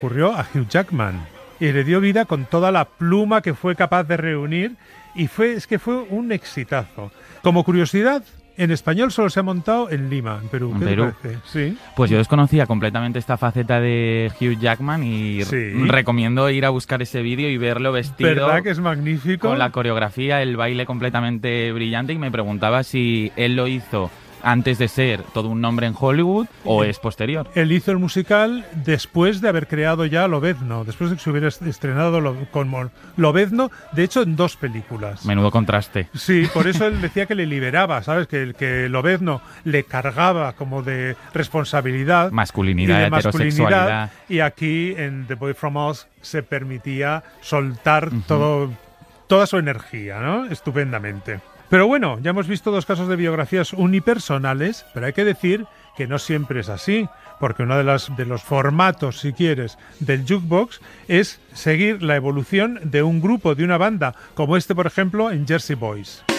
ocurrió a Hugh Jackman y le dio vida con toda la pluma que fue capaz de reunir y fue un exitazo. Como curiosidad, en español solo se ha montado en Lima, en Perú. ¿Qué te parece? Sí. Pues yo desconocía completamente esta faceta de Hugh Jackman y recomiendo ir a buscar ese vídeo y verlo vestido. ¿Verdad que es magnífico? Con la coreografía, el baile completamente brillante, y me preguntaba si él lo hizo antes de ser todo un nombre en Hollywood o es posterior. Él hizo el musical después de haber creado ya Lobezno, después de que se hubiera estrenado con Lobezno, de hecho en 2 películas. Menudo contraste. Sí, por eso él decía que le liberaba, ¿sabes? Que Lobezno le cargaba como de responsabilidad. Masculinidad, y de heterosexualidad. Y aquí en The Boy From Oz se permitía soltar toda su energía, ¿no? Estupendamente. Pero bueno, ya hemos visto 2 casos de biografías unipersonales, pero hay que decir que no siempre es así, porque uno de los formatos, si quieres, del jukebox es seguir la evolución de un grupo, de una banda, como este, por ejemplo, en Jersey Boys.